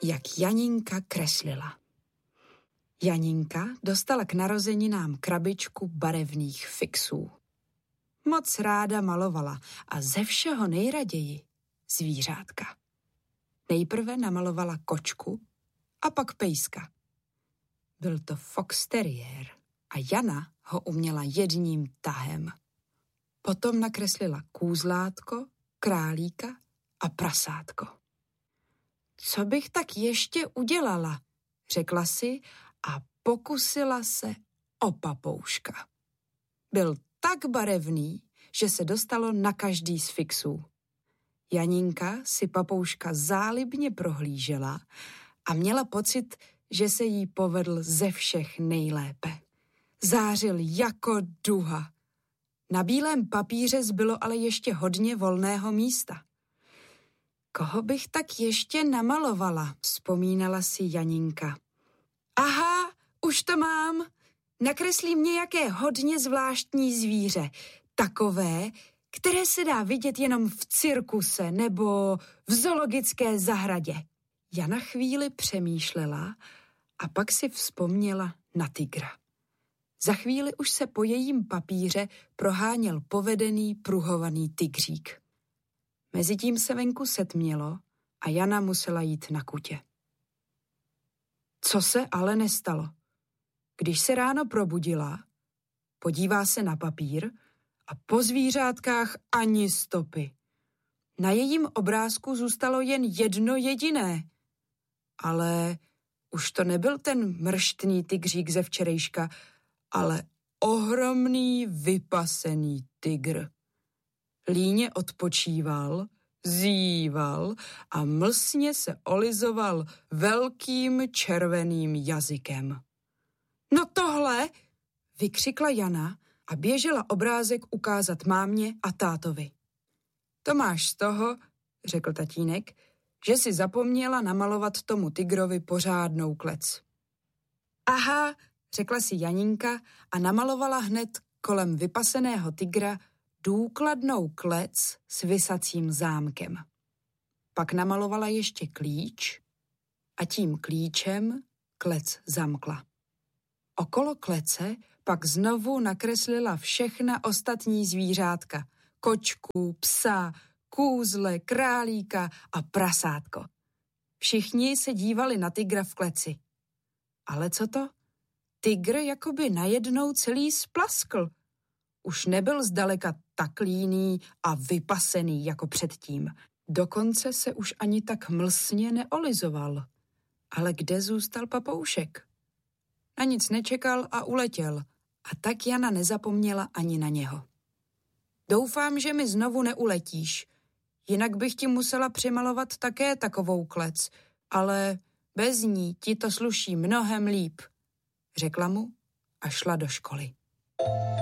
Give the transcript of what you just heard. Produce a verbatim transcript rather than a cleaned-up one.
jak Janinka kreslila. Janinka dostala k narozeninám krabičku barevných fixů. Moc ráda malovala a ze všeho nejraději zvířátka. Nejprve namalovala kočku a pak pejska. Byl to fox terrier a Jana ho uměla jedním tahem. Potom nakreslila kůzlátko, králíka a prasátko. Co bych tak ještě udělala, řekla si a pokusila se o papouška. Byl tak barevný, že se dostalo na každý z fixů. Janinka si papouška zálibně prohlížela a měla pocit, že se jí povedl ze všech nejlépe. Zářil jako duha. Na bílém papíře zbylo ale ještě hodně volného místa. Koho bych tak ještě namalovala, vzpomínala si Janinka. Aha, už to mám. Nakreslím nějaké hodně zvláštní zvíře. Takové, které se dá vidět jenom v cirkuse nebo v zoologické zahradě. Jana chvíli přemýšlela a pak si vzpomněla na tygra. Za chvíli už se po jejím papíře proháněl povedený pruhovaný tygřík. Mezitím se venku setmělo a Jana musela jít na kutě. Co se ale nestalo? Když se ráno probudila, podívá se na papír a po zvířátkách ani stopy. Na jejím obrázku zůstalo jen jedno jediné. Ale už to nebyl ten mrštný tygřík ze včerejška, ale ohromný vypasený tygr. Líně odpočíval, zíval a mlsně se olizoval velkým červeným jazykem. No tohle, vykřikla Jana a běžela obrázek ukázat mámě a tátovi. To máš z toho, řekl tatínek, že si zapomněla namalovat tomu tygrovi pořádnou klec. Aha, řekla si Janinka a namalovala hned kolem vypaseného tygra důkladnou klec s visacím zámkem. Pak namalovala ještě klíč a tím klíčem klec zamkla. Okolo klece pak znovu nakreslila všechna ostatní zvířátka. Kočku, psa, kůzle, králíka a prasátko. Všichni se dívali na tygra v kleci. Ale co to? Tygr jakoby najednou celý splaskl. Už nebyl zdaleka tak líný a vypasený jako předtím. Dokonce se už ani tak mlsně neolizoval. Ale kde zůstal papoušek? Na nic nečekal a uletěl. A tak Jana nezapomněla ani na něho. Doufám, že mi znovu neuletíš. Jinak bych ti musela přimalovat také takovou klec, ale bez ní ti to sluší mnohem líp, řekla mu a šla do školy.